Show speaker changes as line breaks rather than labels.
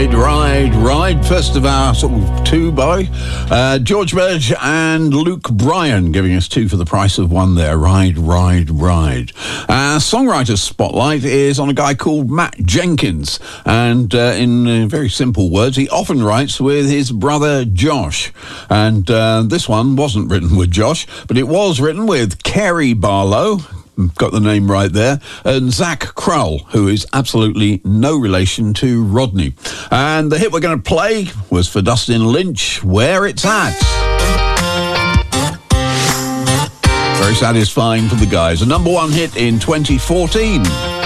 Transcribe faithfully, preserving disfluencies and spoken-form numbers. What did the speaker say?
Ride, Ride, Ride. First of our sort of two by uh, George Burge and Luke Bryan, giving us two for the price of one there. Ride, Ride, Ride. Our songwriter's spotlight is on a guy called Matt Jenkins. And uh, in uh, very simple words, he often writes with his brother Josh. And uh, this one wasn't written with Josh, but it was written with Kerry Barlow. Got the name right there. And Zach Krull, who is absolutely no relation to Rodney. And the hit we're going to play was for Dustin Lynch, Where It's At. Very satisfying for the guys. A number one hit in twenty fourteen.